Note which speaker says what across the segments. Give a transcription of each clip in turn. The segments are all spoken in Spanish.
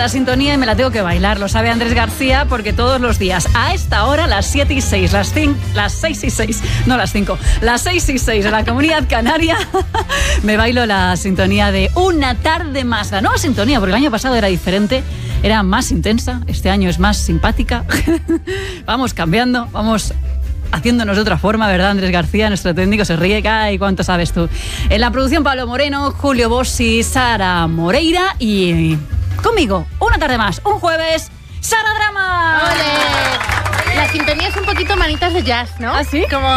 Speaker 1: la sintonía y me la tengo que bailar. Lo sabe Andrés García porque todos los días a esta hora, las 7 y 6, las 6 y 6, no las 5, las 6 y 6 de la Comunidad Canaria, me bailo la sintonía de Una tarde más. La nueva sintonía, porque el año pasado era diferente, era más intensa, este año es más simpática. Vamos cambiando, vamos haciéndonos de otra forma, ¿verdad, Andrés García? Nuestro técnico se ríe. ¡Ay, cuánto sabes tú! En la producción, Pablo Moreno, Julio Bossi, Sara Moreira y conmigo, una tarde más, un jueves, Sara Drama.
Speaker 2: ¡Ole! La sintonía es un poquito manitas de jazz, ¿no?
Speaker 1: ¿Ah, sí?
Speaker 2: Como...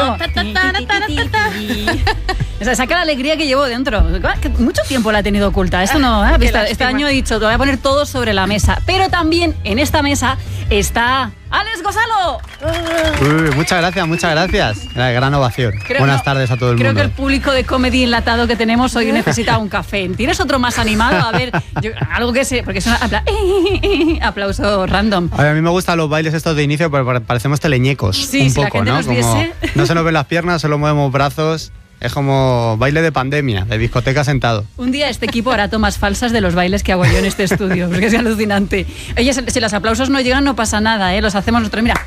Speaker 1: O sea, saca la alegría que llevo dentro. Que mucho tiempo la he tenido oculta. Esto no, este año he dicho, te voy a poner todo sobre la mesa. Pero también en esta mesa está Alex Gonzalo.
Speaker 3: Muchas gracias. Gran ovación. Buenas tardes a todo el mundo.
Speaker 1: Creo que el público de Comedy enlatado que tenemos hoy necesita un café. ¿Tienes otro más animado? A ver, algo que sé, porque es un aplauso random.
Speaker 3: A mí me gustan los bailes estos de inicio, pero parecemos teleñecos.
Speaker 1: Sí,
Speaker 3: un
Speaker 1: si
Speaker 3: poco,
Speaker 1: la gente
Speaker 3: ¿no?
Speaker 1: nos viese.
Speaker 3: No se nos ven las piernas, solo movemos brazos. Es como baile de pandemia, de discoteca sentado.
Speaker 1: Un día este equipo hará tomas falsas de los bailes que hago yo en este estudio, porque es alucinante. Oye, si los aplausos no llegan, no pasa nada, ¿eh? Los hacemos nosotros. Mira.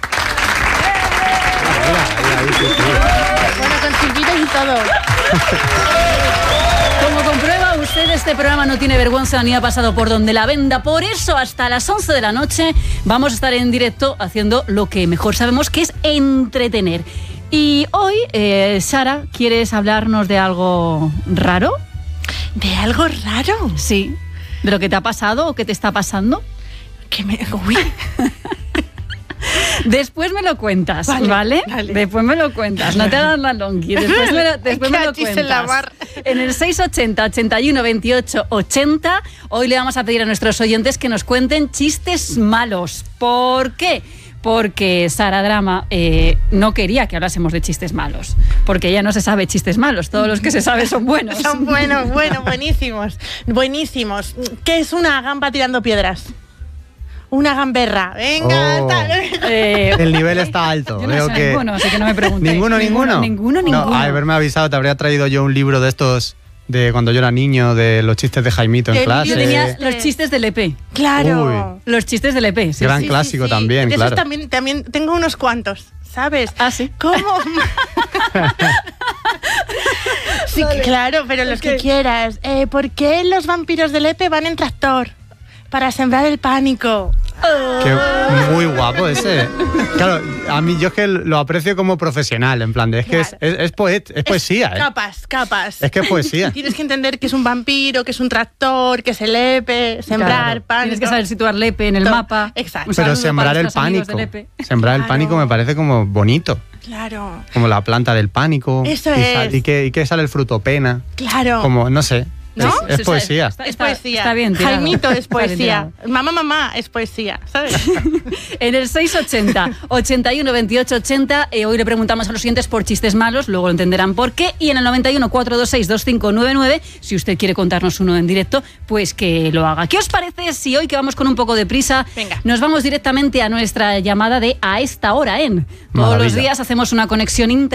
Speaker 2: Bueno, con silbidos y todo.
Speaker 1: Como comprueba usted, este programa no tiene vergüenza ni ha pasado por donde la venda. Por eso, hasta las 11 de la noche vamos a estar en directo haciendo lo que mejor sabemos, que es entretener. Y hoy, Sara, ¿quieres hablarnos de algo raro?
Speaker 2: ¿De algo raro?
Speaker 1: Sí. ¿De lo que te ha pasado o que te está pasando?
Speaker 2: Uy.
Speaker 1: Después me lo cuentas, ¿vale? Después me lo cuentas, no te hagas la longi. Después me lo cuentas. En el 680 81 28 80, hoy le vamos a pedir a nuestros oyentes que nos cuenten chistes malos. ¿Por qué? Porque Sara Drama no quería que hablásemos de chistes malos, porque ella no se sabe chistes malos, todos los que se sabe son buenos.
Speaker 2: Son buenísimos. ¿Qué es una gamba tirando piedras? Una gamberra. Venga,
Speaker 3: el nivel está alto.
Speaker 1: Yo no sé ninguno, así que no me preguntes.
Speaker 3: ¿Ninguno? No, haberme avisado, te habría traído yo un libro de estos de cuando yo era niño, de los chistes de Jaimito en clase.
Speaker 1: Yo tenía los chistes del EP.
Speaker 2: Claro.
Speaker 1: Los chistes del EP. Sí,
Speaker 3: gran clásico también,
Speaker 2: de
Speaker 3: claro.
Speaker 2: Esos también tengo unos cuantos, ¿sabes?
Speaker 1: Ah, sí.
Speaker 2: ¿Cómo? Sí, vale. Claro, pero los que quieras. ¿Por qué los vampiros del EP van en tractor? Para sembrar el pánico.
Speaker 3: Qué muy guapo ese. Claro, a mí yo es que lo aprecio como profesional, en plan de es que es poesía.
Speaker 2: Capas.
Speaker 3: Es que es poesía.
Speaker 2: Tienes que entender que es un vampiro, que es un tractor, que es el EPE, sembrar pánico.
Speaker 1: Tienes que saber situar el EPE en el mapa.
Speaker 2: Exacto.
Speaker 3: Pero sembrar el pánico. Sembrar el pánico me parece como bonito.
Speaker 2: Claro.
Speaker 3: Como la planta del pánico.
Speaker 2: Eso es.
Speaker 3: Y que sale el fruto pena.
Speaker 2: Claro.
Speaker 3: Como, no sé.
Speaker 2: ¿No?
Speaker 3: Es poesía.
Speaker 2: Es poesía.
Speaker 1: Está bien tirado.
Speaker 2: Jaimito es poesía. Mamá es poesía, ¿sabes?
Speaker 1: En el 680 81 28 80 hoy le preguntamos a los siguientes por chistes malos, luego lo entenderán por qué. Y en el 91 426 2599, si usted quiere contarnos uno en directo, pues que lo haga. ¿Qué os parece si hoy, que vamos con un poco de prisa, nos vamos directamente a nuestra llamada de A esta hora en? Todos los días hacemos una conexión